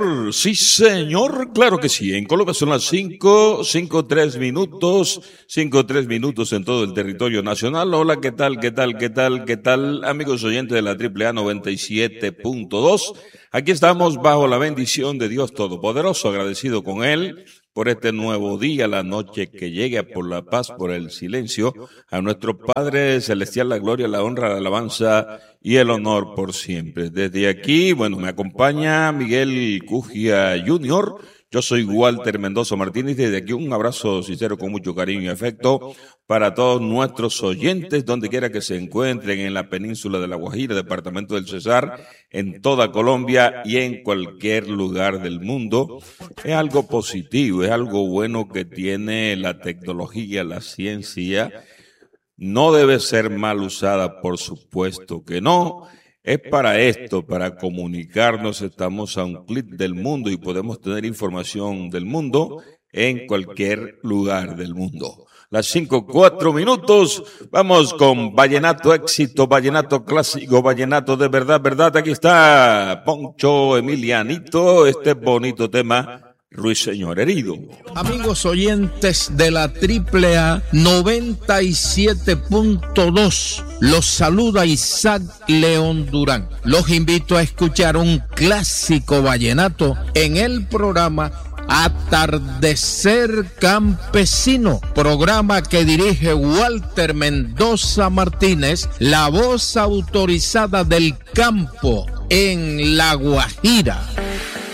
sí señor, claro que sí. En Colombia son las 5:03 minutos en todo el territorio nacional. Hola, ¿qué tal, amigos oyentes de la AAA 97.2? Aquí estamos bajo la bendición de Dios Todopoderoso, agradecido con Él por este nuevo día, la noche que llegue, por la paz, por el silencio, a nuestro Padre Celestial, la gloria, la honra, la alabanza y el honor por siempre. Desde aquí, me acompaña Miguel Cugia Jr., yo soy Walter Mendoza Martínez, desde aquí un abrazo sincero con mucho cariño y afecto para todos nuestros oyentes, donde quiera que se encuentren en la península de La Guajira, departamento del Cesar, en toda Colombia y en cualquier lugar del mundo. Es algo positivo, es algo bueno que tiene la tecnología, la ciencia. No debe ser mal usada, por supuesto que no. Es para esto, para comunicarnos. Estamos a un clic del mundo y podemos tener información del mundo en cualquier lugar del mundo. Las 5:04 minutos, vamos con vallenato éxito, vallenato clásico, vallenato de verdad. Aquí está Poncho Emilianito, este bonito tema, Ruiseñor herido. Amigos oyentes de la AAA 97.2, los saluda Isaac León Durán. Los invito a escuchar un clásico vallenato en el programa Atardecer Campesino, programa que dirige Walter Mendoza Martínez, la voz autorizada del campo en La Guajira.